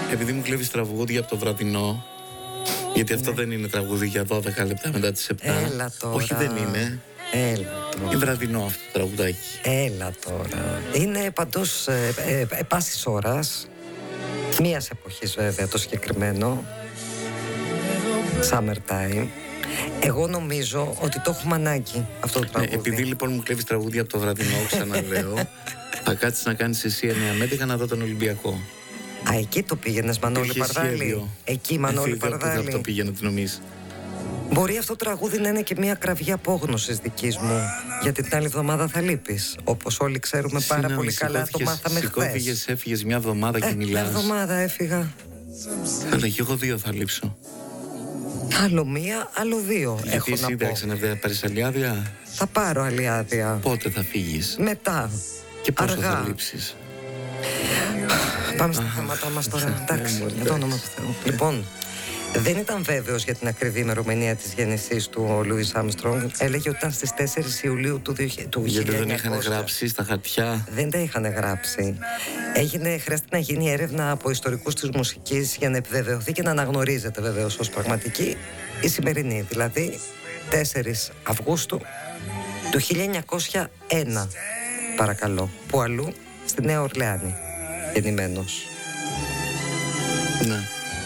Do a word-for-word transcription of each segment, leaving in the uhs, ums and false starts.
επειδή μου κλέβεις τραγούδια από το βραδινό, γιατί αυτό ναι. δεν είναι τραγούδι για δώδεκα λεπτά μετά τις επτά. Έλα τώρα. Όχι, δεν είναι. Έλα τώρα. Είναι βραδινό αυτό το τραγουδάκι. Έλα τώρα. Είναι παντός ε, ε, ε, πάσης ώρας. Μίας εποχής βέβαια το συγκεκριμένο. Summertime. Εγώ νομίζω ότι το έχουμε ανάγκη αυτό το τραγούδι. Ναι, επειδή λοιπόν μου κλέβεις τραγούδια από το βραδινό, ξαναλέω, θα κάτσεις να κάνεις εσύ εννιά με έντεκα να δω τον Ολυμπιακό. Α, εκεί το πήγαινες, Μανώλη Παρδάλη. Εκεί, Μανώλη Παρδάλη. Πού θα το πήγαινε, τι νομίζεις? Μπορεί αυτό το τραγούδι να είναι και μια κραυγή απόγνωσης δικής μου, γιατί την άλλη εβδομάδα θα λείπεις. Όπως όλοι ξέρουμε πάρα Συνάμε, πολύ καλά, το μάθαμε χθες. Σηκώθηκες, έφυγες μια εβδομάδα και ε, μιλάς. Μια εβδομάδα έφυγα. Αλλά και εγώ δύο θα λείψω. Άλλο μία, άλλο δύο. Γιατί έχω εσύ να δεν πω. ξαναβγεί, πάρεις άλλη άδεια? Θα πάρω άλλη άδεια. Πότε θα φύγεις? Μετά. Και πόσο αργά. θα λείψεις? Πάμε στα θέματα μας τώρα. Εντάξει, για το όνομα του Θεού. Λοιπόν, δεν ήταν βέβαιος για την ακριβή ημερομηνία της γέννησής του ο Λούις Άρμστρονγκ. Έλεγε ότι ήταν στις τέσσερις Ιουλίου του χίλια εννιακόσια. Γιατί δεν είχαν γράψει στα χαρτιά. Δεν τα είχαν γράψει. Έγινε, χρειάζεται να γίνει έρευνα από ιστορικούς της μουσικής για να επιβεβαιωθεί και να αναγνωρίζεται βεβαίως ως πραγματική η σημερινή. Δηλαδή τέσσερις Αυγούστου του χίλια εννιακόσια ένα. Παρακαλώ. Που αλλού στη Νέα Ορλεάνη γεννημένος. Ναι.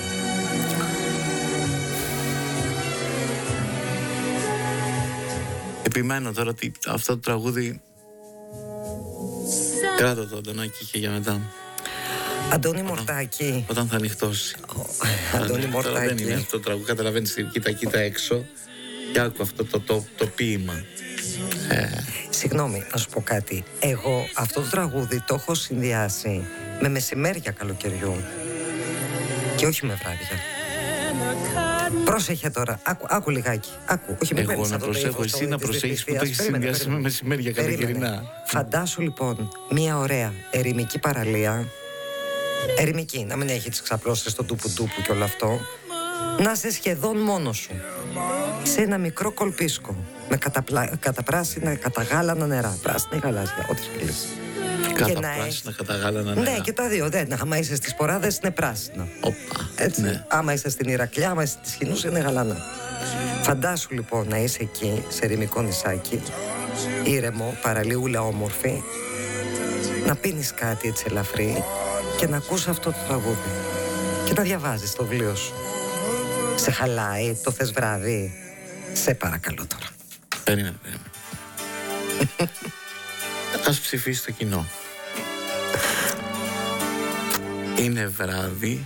Επιμένω τώρα ότι αυτό το τραγούδι κράτα το, Αντωνάκη, και για μετά. Αντώνη Μορτάκη. Όταν θα ανοιχτώσει. Αντώνη Μορτάκη. Τώρα δεν είναι αυτό το τραγούδι, καταλαβαίνεις, κοίτα κοίτα έξω και άκου αυτό το, το, το ποίημα. Ε. Συγγνώμη, να σου πω κάτι. Εγώ αυτό το τραγούδι το έχω συνδυάσει με μεσημέρια καλοκαιριού και όχι με βράδια. Πρόσεχε τώρα, άκου, άκου λιγάκι. Άκου. Όχι, μην Εγώ να προσέχω, εσύ να προσέχεις που το έχεις συνδυάσει με μεσημέρια καλοκαιρινά. Φαντάσου λοιπόν μια ωραία ερημική παραλία. Ερημική, να μην έχει τις ξαπλώσεις στο τούπου τούπου και όλο αυτό. Να είσαι σχεδόν μόνος σου. Σε ένα μικρό κολπίσκο. Με καταπλα... καταπράσινα, καταγάλανα νερά. Πράσινα ή γαλάζια, ό,τι θέλεις. Καταπράσινα, καταγάλανα νερά. Ναι, και τα δύο. Δεν. Άμα είσαι στις Ποράδες είναι πράσινα. Οπα. Έτσι. Ναι. Άμα είσαι στην Ηρακλιά, άμα είσαι στις Χινούς είναι γαλανά. Φαντάσου λοιπόν να είσαι εκεί, σε ερημικό νησάκι, ήρεμο, παραλίουλα όμορφη, να πίνεις κάτι έτσι ελαφρύ και να ακούς αυτό το τραγούδι. Και να διαβάζεις το βιβλίο σου. Σε χαλάει, το θες βράδυ? Σε παρακαλώ τώρα. Περίμενε, περίμενε. Ας ψηφίσει το κοινό. Είναι βράδυ.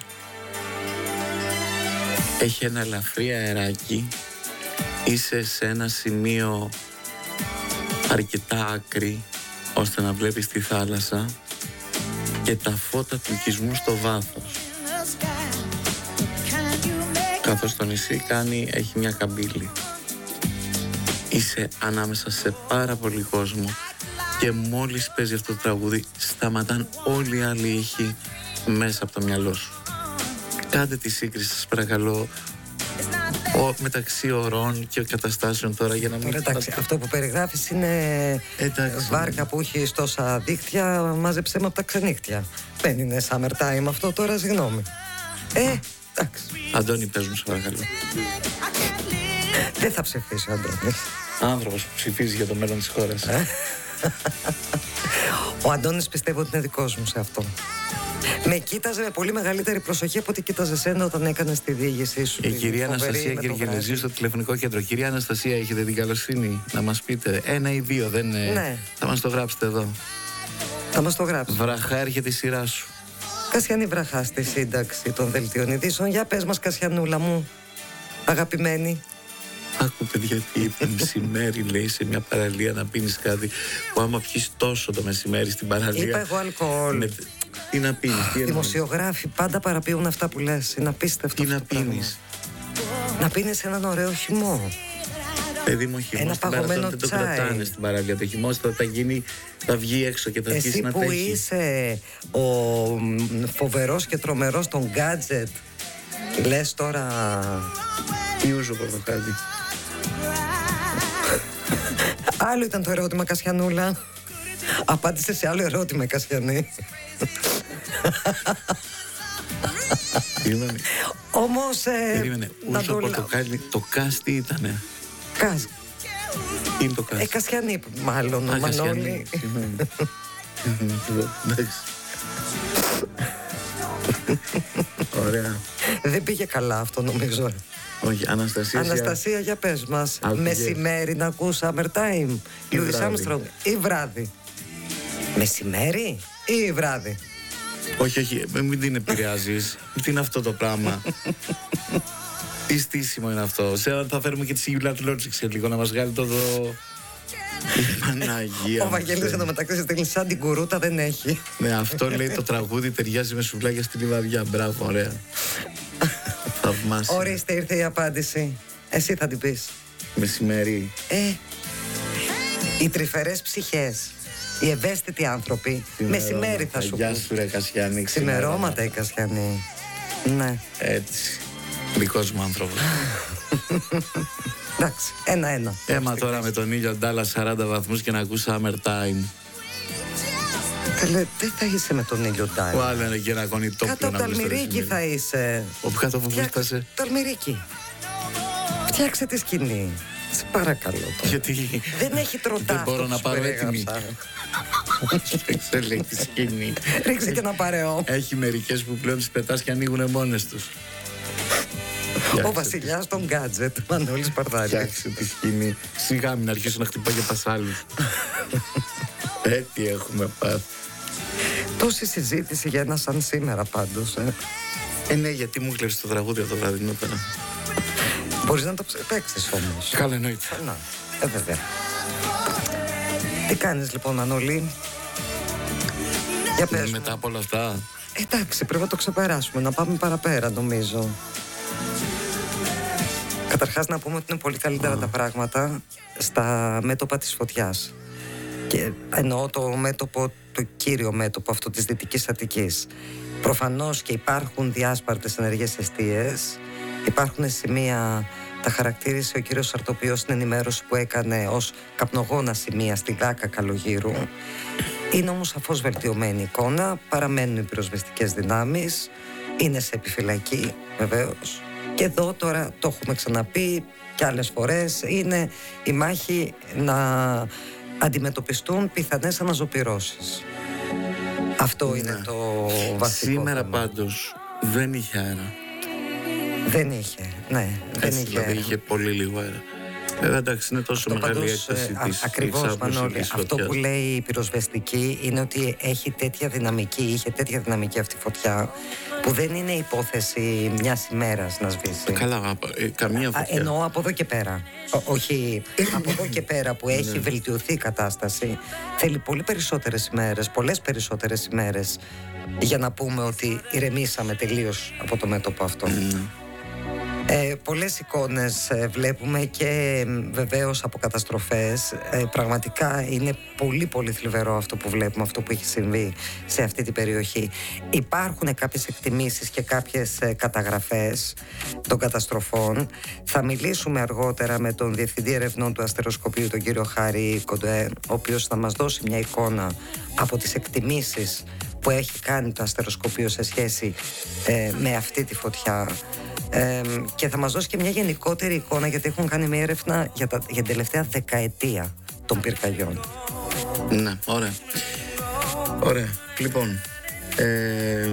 Έχει ένα ελαφρύ αεράκι. Είσαι σε ένα σημείο αρκετά άκρη ώστε να βλέπεις τη θάλασσα και τα φώτα του οικισμού στο βάθος. Καθώς το νησί κάνει, έχει μια καμπύλη. Είσαι ανάμεσα σε πάρα πολύ κόσμο και μόλις παίζει αυτό το τραγούδι σταματάν όλοι οι άλλοι ήχοι μέσα από το μυαλό σου. Κάντε τη σύγκριση, σας παρακαλώ, ο, μεταξύ ωρών και καταστάσεων τώρα για να μην... Τώρα, εντάξει, θα... αυτό που περιγράφεις είναι εντάξει, βάρκα ναι. που έχει τόσα δίχτυα, μάζεψέ με από τα ξενύχτια. Δεν είναι summertime αυτό τώρα, συγγνώμη. Ε, εντάξει. Αντώνη, πες μου, σε παρακαλώ. Δεν θα ψηφίσει ο Αντώνης. Άνθρωπος που ψηφίζει για το μέλλον της χώρας. Ο Αντώνης πιστεύω ότι είναι δικός μου σε αυτό. Με κοίταζε με πολύ μεγαλύτερη προσοχή από ό,τι κοίταζε σένα όταν έκανες τη διήγησή σου. Η κυρία Αναστασία Γεργελεζίου στο τηλεφωνικό κέντρο. Κυρία Αναστασία, έχετε την καλοσύνη να μας πείτε ένα ή δύο, δεν είναι? Ναι. Θα μας το γράψετε εδώ. Θα μας το γράψετε. Βραχά, έρχεται η σειρά σου. Κασιανή Βραχά στη σύνταξη των δελτίων ειδήσεων. Για πες μας, Κασιανούλα μου, αγαπημένη. Άκου, παιδιά, τι είπε μεσημέρι, λέει, σε μια παραλία να πίνεις κάτι που άμα πιεις τόσο το μεσημέρι στην παραλία. Είπα εγώ αλκοόλ. Με... Τι να πίνεις, τι εννοείς? Δημοσιογράφοι πάντα παραποιούν αυτά που λες. Είναι απίστευτο. Τι να πίνεις? Να πίνεις έναν ωραίο χυμό. Παιδί μου, χυμό ένα στην παραλία δεν το κρατάνε στην παραλία. Το χυμό θα, θα, γίνει, θα βγει έξω και θα αρχίσει να τρέχει. Εσύ που είσαι ο φοβερός και τρομερός των gadget, λες τώρα... Ιούζο πορτοκάλι. Άλλο ήταν το ερώτημα, Κασιανούλα. Απάντησε σε άλλο ερώτημα, Κασιανή. Συγγνώμη. Όμως... Ε, Περίμενε, Ούρσο Πορτοκάλι, το κάστι ήτανε. Κάζ. Τι είναι το κάστι? Ε, Κασιανή μάλλον, ο Μανώλη. Εντάξει. Ωραία. Δεν πήγε καλά αυτό νομίζω. Όχι, Αναστασία. Αναστασία, για πες μας. Μεσημέρι να ακούς Summertime, Louis Armstrong, ή βράδυ? Μεσημέρι ή βράδυ? Όχι, όχι, μην την επηρεάζεις. Τι είναι αυτό το πράγμα? Τι στήσιμο είναι αυτό? Σε θα φέρουμε και τη Σιγουλά του Λόρτσικ σε λίγο να μας βγάλει το... Παναγία. Ο Βαγγέλης εδώ μεταξύ στέλνει σαν την κουρούτα, δεν έχει. Ναι, αυτό λέει το τραγούδι ταιριάζει με σουβλάκια στη λιβαδιά. Μπράβο, ωραία. Θαυμάσια. Ορίστε, ήρθε η απάντηση. Εσύ θα την πεις. Μεσημέρι. Ε, οι τρυφερές ψυχές, οι ευαίσθητοι άνθρωποι, μεσημέρι θα σου πούν. Γεια σου ρε Κασιανή. Ξημερώματα η Κασιανή. Ναι. Έτσι. Δικός μου άνθρωπος. Εντάξει, ένα-ένα. Έμα τώρα με τον ήλιο Ντάλλα σαράντα βαθμούς και να ακούς Summertime. Καλέ, δεν θα είσαι με τον ήλιο Ντάλλα. Ο άλλο είναι και ένα κονιτόπιο. Κάτω από το Αλμυρίκι θα είσαι. Όπου κάτω που βούστασε. Το Αλμυρίκι. Φτιάξε τη σκηνή. Σε παρακαλώ τώρα. Γιατί δεν έχει τροτά. Δεν μπορώ να πάρω έτοιμη. Δεν λέει τη σκηνή. Ρίξε και ένα παρεό. Έχει μερικές που πλέον τις πετάς και ανοίγουν μόνες τους. Ο βασιλιάς των γκάτζετ, Μανώλης Παρδάρης. Φτιάξε τη σκηνή. Σιγά μην αρχίσω να χτυπάω για πασάλους. Έτσι έχουμε πάθει. Τόση συζήτηση για ένα σαν σήμερα πάντως. Ε, ε ναι, γιατί μου κλέψει το τραγούδι από το βραδινό τώρα. Μπορείς να το παίξεις όμως. Καλά, εννοείται. Να, ε, βέβαια. Τι κάνεις λοιπόν, Μανώλη? Για πες. Μετά από όλα αυτά. Εντάξει, πρέπει να το ξεπεράσουμε, να πάμε παραπέρα νομίζω. Καταρχάς να πούμε ότι είναι πολύ καλύτερα ah. τα πράγματα στα μέτωπα της φωτιάς. Και εννοώ το μέτωπο, το κύριο μέτωπο αυτό της Δυτικής Αττικής. Προφανώς και υπάρχουν διάσπαρτες ενεργές εστίες. Υπάρχουν σημεία, τα χαρακτήρισε ο κύριος Σαρτοπιός στην ενημέρωση που έκανε ως καπνογόνα σημεία στη Δάκα Καλογύρου. Είναι όμως σαφώς βελτιωμένη εικόνα, παραμένουν οι πυροσβεστικές δυνάμεις, είναι σε επιφυλακή βεβαίως. Και εδώ τώρα το έχουμε ξαναπεί και άλλες φορές, είναι η μάχη να αντιμετωπιστούν πιθανές αναζωπυρώσεις. Αυτό ναι. είναι το βασικό. Σήμερα θέμα. Πάντως δεν είχε αέρα. Δεν είχε, ναι. Δεν Έτσι, είχε δηλαδή αέρα. είχε πολύ λίγο αέρα. Βέβαια, εντάξει, είναι τόσο αυτό μεγάλη πάντως, έκταση α, της ακριβώς, Μανώλη, αυτό που λέει η πυροσβεστική είναι ότι έχει τέτοια δυναμική, είχε τέτοια δυναμική αυτή η φωτιά που δεν είναι υπόθεση μιας ημέρας να σβήσει. Καλά, ε, καμία φωτιά. Α, εννοώ από εδώ και πέρα. Ό, όχι, από εδώ και πέρα που έχει βελτιωθεί η κατάσταση, θέλει πολύ περισσότερες ημέρες, πολλές περισσότερες ημέρες για να πούμε ότι ηρεμήσαμε τελείως από το μέτωπο αυτό. Mm. Ε, πολλές εικόνες ε, βλέπουμε και ε, βεβαίως από καταστροφές. Ε, πραγματικά είναι πολύ πολύ θλιβερό αυτό που βλέπουμε, αυτό που έχει συμβεί σε αυτή την περιοχή. Υπάρχουν κάποιες εκτιμήσεις και κάποιες ε, καταγραφές των καταστροφών. Θα μιλήσουμε αργότερα με τον Διευθυντή Ερευνών του Αστεροσκοπείου, τον κύριο Χάρη Κοντοέ, ο οποίος θα μας δώσει μια εικόνα από τις εκτιμήσεις που έχει κάνει το Αστεροσκοπείο σε σχέση ε, με αυτή τη φωτιά. Ε, και θα μας δώσει και μια γενικότερη εικόνα, γιατί έχουν κάνει μια έρευνα για, τα, για την τελευταία δεκαετία των πυρκαγιών. Ναι, ωραία. Ωραία, λοιπόν ε,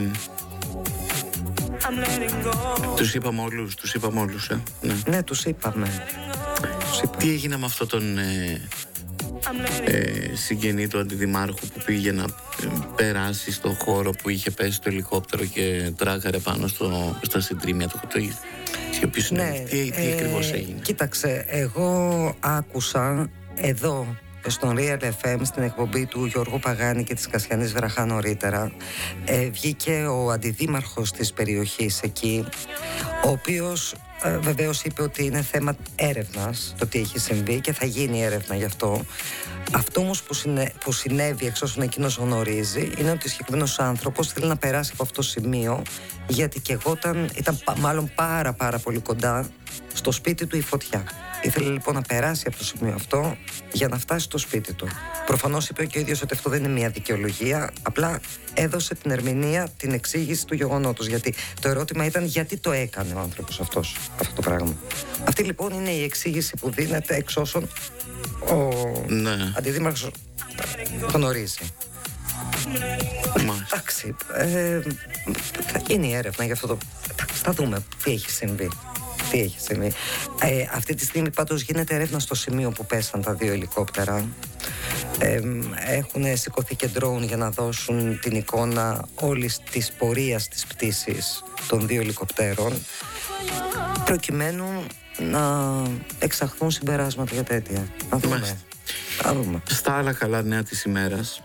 τους είπαμε όλους, τους είπαμε όλους ε? Ναι, ναι τους, είπαμε. τους είπαμε Τι έγινε με αυτό τον ε, ε, συγγενή του αντιδημάρχου που πήγε να ε, περάσει στο χώρο που είχε πέσει το ελικόπτερο και τράκαρε πάνω στο, στα συντρίμια του? Το, το, ναι, τι τι ε, ακριβώς έγινε? Κοίταξε, εγώ άκουσα εδώ στον Real εφ εμ στην εκπομπή του Γιώργου Παγάνη και της Κασιανής Βραχά νωρίτερα, ε, βγήκε ο αντιδήμαρχος της περιοχής εκεί, ο οποίος ε, βεβαίως είπε ότι είναι θέμα έρευνας το τι έχει συμβεί και θα γίνει έρευνα γι' αυτό. Αυτό όμως που, συνέ, που συνέβη, εξ όσων εκείνος γνωρίζει, είναι ότι ο συγκεκριμένος άνθρωπος θέλει να περάσει από αυτό το σημείο, γιατί και εγώ ήταν, ήταν μάλλον πάρα πάρα πολύ κοντά στο σπίτι του η φωτιά. Ήθελε λοιπόν να περάσει από το σημείο αυτό για να φτάσει στο σπίτι του. Προφανώς είπε και ο ίδιος ότι αυτό δεν είναι μια δικαιολογία, απλά έδωσε την ερμηνεία, την εξήγηση του γεγονότος. Γιατί το ερώτημα ήταν γιατί το έκανε ο άνθρωπος αυτός, αυτό το πράγμα. Αυτή λοιπόν είναι η εξήγηση που δίνεται εξ όσων ο ναι. αντιδήμαρχος γνωρίζει. Εντάξει, ε, θα γίνει η έρευνα για αυτό το... Θα δούμε τι έχει συμβεί. Τι έχει συμβεί. Ε, αυτή τη στιγμή πάντως γίνεται έρευνα στο σημείο που πέσαν τα δύο ελικόπτερα. Ε, έχουν σηκωθεί και ντρόουν για να δώσουν την εικόνα όλης της πορείας της πτήσης των δύο ελικοπτέρων, προκειμένου να εξαχθούν συμπεράσματα για τέτοια. Να δούμε. Να δούμε. Στα άλλα καλά νέα της ημέρας,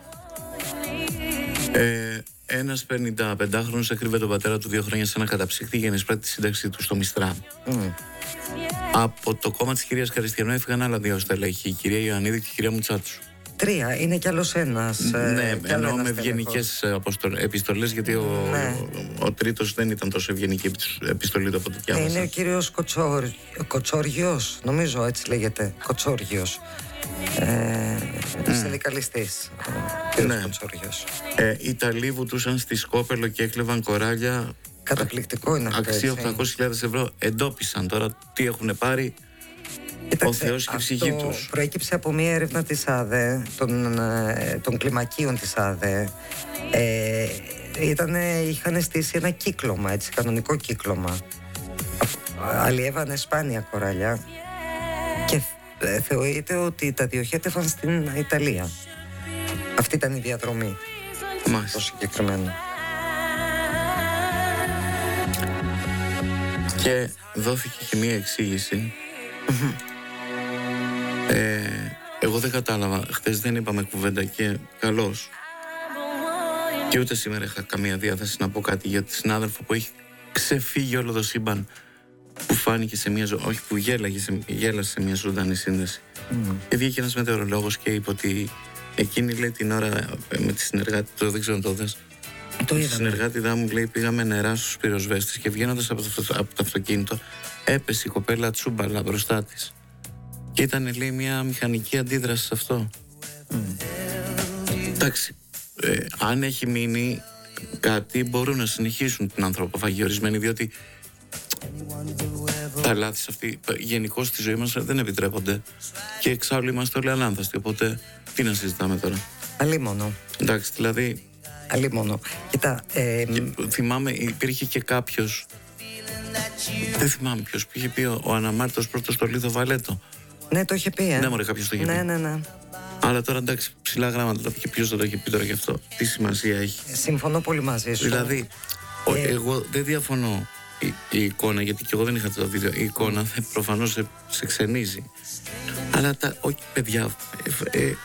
ε, ένας πενηνταπεντάχρονος έκρυβε τον πατέρα του δύο χρόνια σε ένα καταψύχτη για να εισπράττει τη σύνταξη του στο Μιστρά. Mm. Από το κόμμα της κυρίας Καριστιανού έφυγαν άλλα δύο στελέχη, η κυρία Ιωαννίδη και η κυρία Μουτσάτσου. Τρία, είναι κι άλλος ένας. Ναι, ενώ με ευγενικές επιστολές, γιατί ο, ναι. ο, ο τρίτος δεν ήταν τόσο ευγενική επιστολή του από το διάβασα. Είναι ο κύριος Κοτσόρ, Κοτσόργιος, νομίζω έτσι λέγεται, Κοτσόργιος. Ε, mm. συνδικαλιστής, ο κύριος ναι. Κοτσόργιος. Ε, οι Ιταλοί βουτούσαν στη Σκόπελο και έκλεβαν κοράλια. Καταπληκτικό είναι αυτό. Αξία οκτακόσιες χιλιάδες ευρώ. Εντόπισαν τώρα τι έχουν πάρει. Κοίταξε, ο Θεός και η ψυχή τους. Προέκυψε από μια έρευνα της ΑΔΕ, των, των κλιμακίων της ΑΔΕ. Ε, ήτανε, είχαν στήσει ένα κύκλωμα, έτσι, κανονικό κύκλωμα. Αλλιεύανε σπάνια κοράλια και ε, θεωρείται ότι τα διοχέτευαν στην Ιταλία. Αυτή ήταν η διαδρομή. Μάλιστα. Το συγκεκριμένο. Και δόθηκε και μία εξήγηση. ε, εγώ δεν κατάλαβα. Χτες δεν είπαμε κουβέντα και καλώς. Και ούτε σήμερα είχα καμία διάθεση να πω κάτι για τη συνάδελφο που έχει ξεφύγει όλο το σύμπαν, που φάνηκε σε μια ζωή, όχι που γέλαγε σε, γέλασε σε μια ζωντανή σύνδεση. Mm. Και βγήκε ένας μετεωρολόγος και είπε ότι εκείνη, λέει, την ώρα με τη συνεργάτη, το δεν ξέρω αν το δες, το η συνεργάτη δά μου, λέει, πήγαμε νερά στους πυροσβέστες και βγαίνοντας από το, από το αυτοκίνητο έπεσε η κοπέλα τσούμπαλα μπροστά της. Και ήταν, λέει, μια μηχανική αντίδραση σε αυτό. Mm. Εντάξει, ε, αν έχει μείνει κάτι, μπορούν να συνεχίσουν την ανθρωποφαγή ορισμένοι, διότι τα λάθη σε αυτή γενικώς στη ζωή μας δεν επιτρέπονται και εξάλλου είμαστε όλοι ανάνθαστοι, οπότε τι να συζητάμε τώρα. Αλίμονο. Εντάξει, δηλαδή Αλίμονο. Κοίτα, ε, θυμάμαι υπήρχε και κάποιος, δεν θυμάμαι ποιος, που είχε πει ο, ο Αναμάρτητος πρώτος στο Λίδο Βαλέτο. Ναι, το είχε πει, ε. Ναι, μωρέ, κάποιος το είχε ναι, πει. Ναι, ναι. Αλλά τώρα, εντάξει, ψηλά γράμματα τα πήγε. Ποιος δεν το είχε πει τώρα γι' αυτό? Τι σημασία έχει? Συμφωνώ πολύ μαζί σου. Δηλαδή, ε... εγώ δεν διαφωνώ. Η, η εικόνα, γιατί και εγώ δεν είχα το βίντεο, η εικόνα προφανώς σε, σε ξενίζει. Αλλά τα, όχι παιδιά, ε, ε,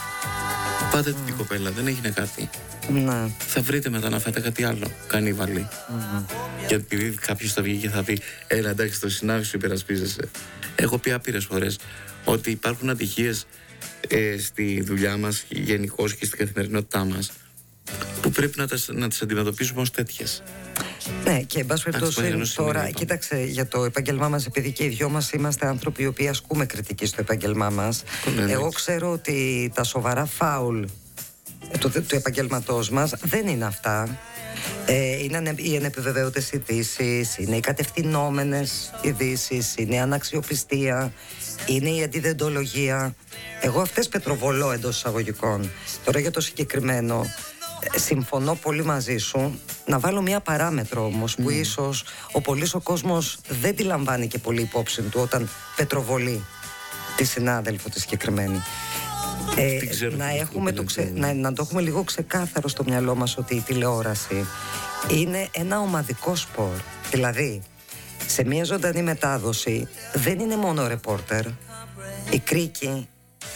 πάτε mm. την κοπέλα, δεν έγινε κάτι. Ναι. Θα βρείτε μετά να φάτε κάτι άλλο, κανίβαλοι. Mm. Και επειδή κάποιος θα βγει και θα πει, έλα εντάξει, το συνάδελφο σου υπερασπίζεσαι. Έχω πει άπειρες φορές ότι υπάρχουν ατυχίες ε, στη δουλειά μας γενικώς και στην καθημερινότητά μας που πρέπει να, τας, να τις αντιμετωπίσουμε ως τέτοιες. Ναι, και εν πάση περιπτώσει τώρα, κοίταξε, για το επάγγελμά μας, επειδή και οι δυο μας είμαστε άνθρωποι οι οποίοι ασκούμε κριτική στο επάγγελμά μας, ναι, εγώ ξέρω ότι τα σοβαρά φάουλ του, του επαγγελματός μας δεν είναι αυτά. Ε, είναι οι ανεπιβεβαίωτες ειδήσεις, είναι οι κατευθυνόμενες ειδήσεις, είναι η αναξιοπιστία, είναι η αντιδεντολογία. Εγώ αυτές πετροβολώ εντός εισαγωγικών. Τώρα για το συγκεκριμένο, συμφωνώ πολύ μαζί σου. Να βάλω μια παράμετρο όμως που mm. ίσως ο πολύς ο κόσμος δεν τη λαμβάνει και πολύ υπόψη του όταν πετροβολεί τη συνάδελφο τη συγκεκριμένη. Ε, να, έχουμε το ξε... να, να το έχουμε λίγο ξεκάθαρο στο μυαλό μας ότι η τηλεόραση είναι ένα ομαδικό σπορ. Δηλαδή, σε μια ζωντανή μετάδοση δεν είναι μόνο ρεπόρτερ, η κρίκη.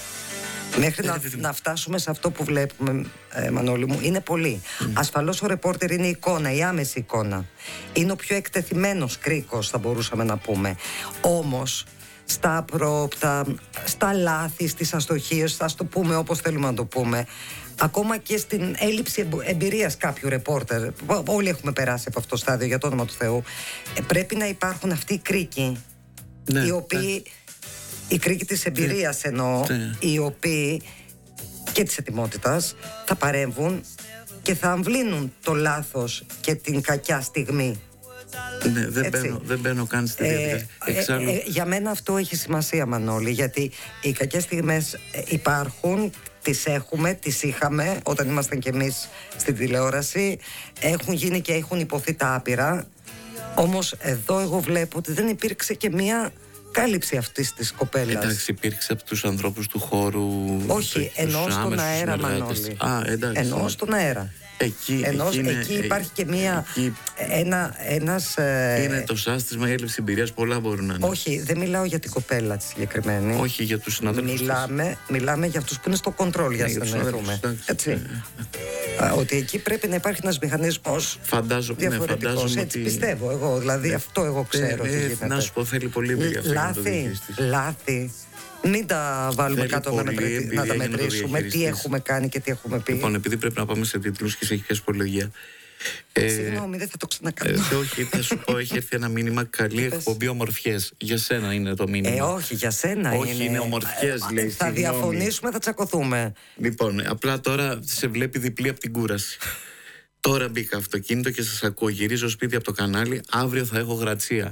Μέχρι να, να φτάσουμε σε αυτό που βλέπουμε, ε, Μανώλη μου, είναι πολύ. Mm. Ασφαλώς ο ρεπόρτερ είναι η εικόνα, η άμεση εικόνα. Είναι ο πιο εκτεθειμένος κρίκος, θα μπορούσαμε να πούμε. Όμως, στα απρόπτα, στα λάθη, στις αστοχίες, θα το πούμε όπως θέλουμε να το πούμε, ακόμα και στην έλλειψη εμπειρίας κάποιου ρεπόρτερ, όλοι έχουμε περάσει από αυτό το στάδιο, για το όνομα του Θεού, ε, πρέπει να υπάρχουν αυτοί οι κρίκοι, ναι, οι οποίοι... Ναι. οι κρίκοι της εμπειρίας εννοώ, ναι. οι οποίοι και της ετοιμότητας θα παρέμβουν και θα αμβλύνουν το λάθος και την κακιά στιγμή. Ναι, δεν μπαίνω, δεν μπαίνω καν στη διαδικασία. Ε, Εξάλλου... ε, ε, για μένα αυτό έχει σημασία, Μανώλη, γιατί οι κακές στιγμές υπάρχουν, τις έχουμε, τις είχαμε όταν ήμασταν κι εμείς στην τηλεόραση, έχουν γίνει και έχουν υποθεί τα άπειρα. Όμως εδώ εγώ βλέπω ότι δεν υπήρξε και μία κάλυψη αυτής της κοπέλας. Εντάξει, υπήρξε από τους ανθρώπους του χώρου. Όχι, εννοώ στον αέρα, Μανώλη. Α, εντάξει. Εννοώ στον αέρα. Εκεί, Ενώ εκεί, είναι, εκεί υπάρχει και μία, εκεί, ένα, ένας... Ε, είναι το σάστισμα, η έλλειψη εμπειρίας, πολλά μπορούν να είναι. Όχι, δεν μιλάω για την κοπέλα τη συγκεκριμένη. Όχι για τους συναδέλφους. Μιλάμε, μιλάμε για αυτούς που είναι στο κοντρόλ, για να συνεννοηθούμε. Έτσι. Α, ότι εκεί πρέπει να υπάρχει ένας μηχανισμός διαφορετικός. Ναι, έτσι ότι... πιστεύω εγώ, δηλαδή ναι. αυτό εγώ ξέρω. Ε, ε, να σου πω, θέλει πολύ εμπειρία. Λάθη, λάθη. Μην τα βάλουμε θέλει κάτω να, μετρη... να τα μετρήσουμε τι έχουμε κάνει και τι έχουμε πει. Λοιπόν, επειδή πρέπει να πάμε σε τίτλους και σε έχει πιάσει πολλή ε, Συγγνώμη, δεν θα το ξανακάνω. Ε, όχι, θα σου πω, έχει έρθει ένα μήνυμα. Καλή εκπομπή, ομορφιές. Για σένα είναι το μήνυμα. Ε, όχι, για σένα όχι, είναι. Όχι, είναι ομορφιές, ε, λέει. Θα συγγνώμη. διαφωνήσουμε, θα τσακωθούμε. Λοιπόν, απλά τώρα σε βλέπει διπλή από την κούραση. Τώρα μπήκα αυτοκίνητο και σας ακούω. Γυρίζω σπίτι από το κανάλι. Αύριο θα έχω γρατσία.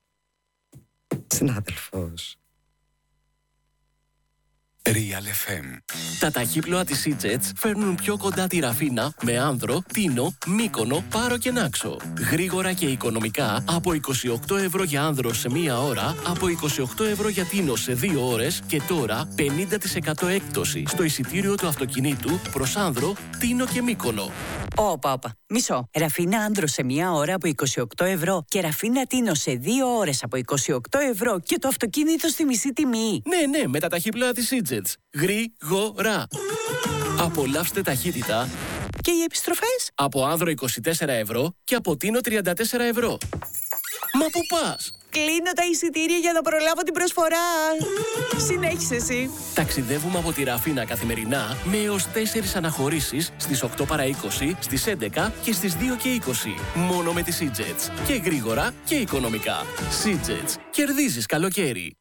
Συνάδελφος. Real εφ εμ. Τα ταχύπλοα της Sea-Jets φέρνουν πιο κοντά τη Ραφίνα με Άνδρο, Τίνο, Μύκονο, Πάρο και Νάξο. Γρήγορα και οικονομικά από είκοσι οκτώ ευρώ για Άνδρο σε μία ώρα, από είκοσι οκτώ ευρώ για Τίνο σε δύο ώρες και τώρα πενήντα τοις εκατό έκπτωση στο εισιτήριο του αυτοκινήτου προς Άνδρο, Τίνο και Μύκονο. Όπα, όπα. Μισό. Ραφίνα Άνδρο σε μία ώρα από είκοσι οκτώ ευρώ και Ραφίνα Τίνο σε δύο ώρες από είκοσι οκτώ ευρώ και το αυτοκίνητο στη μισή τιμή. Ναι, ναι, με τα ταχύπλοα της Sea-Jets. Γρήγορα. Απολαύστε ταχύτητα. Και οι επιστροφές? Από Άνδρο είκοσι τέσσερα ευρώ και από Τίνο τριάντα τέσσερα ευρώ. Μα πού πας? Κλείνω τα εισιτήρια για να προλάβω την προσφορά. Συνέχισε εσύ. Ταξιδεύουμε από τη Ραφίνα καθημερινά με έως τέσσερις αναχωρήσεις στις οκτώ παρά είκοσι, στις έντεκα και στις δύο και είκοσι. Μόνο με τη Sea-Jets. Και γρήγορα και οικονομικά. Sea-Jets. Κερδίζεις καλοκαίρι.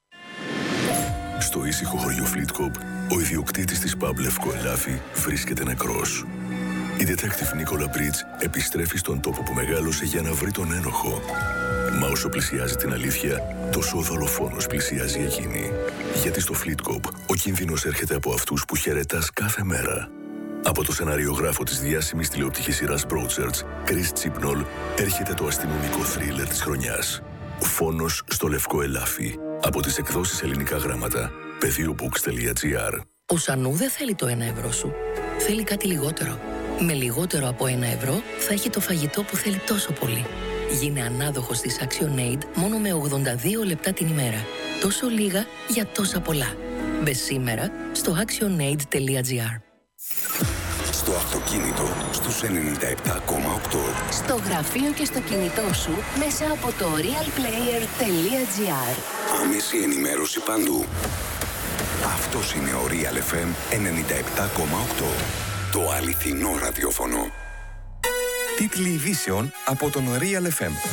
Στο ήσυχο χωριό Φλίτκοπ, ο ιδιοκτήτης της pub Λευκό Ελάφι βρίσκεται νεκρός. Η detective Νίκολα Μπρίτς επιστρέφει στον τόπο που μεγάλωσε για να βρει τον ένοχο. Μα όσο πλησιάζει την αλήθεια, τόσο ο δολοφόνος πλησιάζει εκείνη. Γιατί στο Φλίτκοπ ο κίνδυνος έρχεται από αυτούς που χαιρετάς κάθε μέρα. Από το σεναριογράφο της διάσημης τηλεοπτικής σειράς Broadchurch, Chris Chibnall, έρχεται το αστυνομικό θρίλερ της χρονιάς. Φόνος στο Λευκό Ελάφι. Από τις εκδόσεις Ελληνικά Γράμματα. πεδίομπουκς τελεία τζι άρ. Ο Σανού δεν θέλει το ένα ευρώ σου. Θέλει κάτι λιγότερο. Με λιγότερο από ένα ευρώ θα έχει το φαγητό που θέλει τόσο πολύ. Γίνε ανάδοχος της ActionAid μόνο με ογδόντα δύο λεπτά την ημέρα. Τόσο λίγα για τόσα πολλά. Μπες σήμερα στο actionaid τελεία τζι άρ. Στο αυτοκίνητο στους ενενήντα επτά κόμμα οκτώ. Στο γραφείο και στο κινητό σου μέσα από το realplayer τελεία τζι άρ. Άμεση ενημέρωση παντού. Αυτός είναι ο Real εφ εμ ενενήντα επτά κόμμα οκτώ. Το αληθινό ραδιόφωνο. Τίτλοι ειδήσεων από τον Real εφ εμ.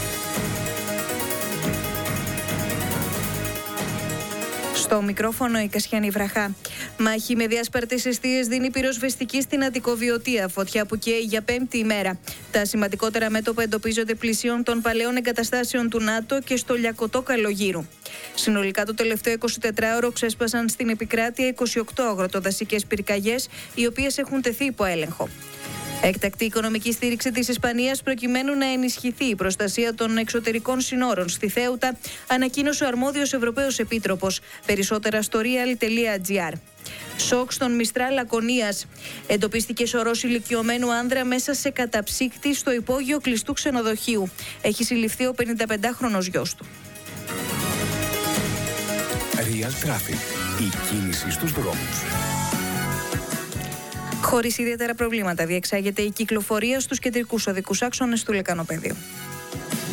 Στο μικρόφωνο η Κασιάνη Βραχά. Μάχη με διάσπαρτες εστίες δίνει πυροσβεστική στην Αττικοβιωτία, φωτιά που καίει για πέμπτη ημέρα. Τα σημαντικότερα μέτωπα εντοπίζονται πλησίων των παλαιών εγκαταστάσεων του ΝΑΤΟ και στο Λιακωτό Καλογύρου. Συνολικά το τελευταίο εικοσιτετράωρο ξέσπασαν στην επικράτεια είκοσι οκτώ αγροτοδασικές πυρκαγιές, οι οποίες έχουν τεθεί υπό έλεγχο. Έκτακτη οικονομική στήριξη της Ισπανίας προκειμένου να ενισχυθεί η προστασία των εξωτερικών συνόρων στη Θέουτα, ανακοίνωσε ο αρμόδιος Ευρωπαίος Επίτροπος. Περισσότερα στο real τελεία τζι άρ. Σοκ στον Μιστράλ Λακωνίας. Εντοπίστηκε σωρός ηλικιωμένου άνδρα μέσα σε καταψύκτη στο υπόγειο κλειστού ξενοδοχείου. Έχει συλληφθεί ο πενηνταπεντάχρονος γιος του. Real Traffic. Η κίνηση στους δρόμους. Χωρίς ιδιαίτερα προβλήματα διεξάγεται η κυκλοφορία στους κεντρικούς οδικούς άξονες του Λεκανοπεδίου.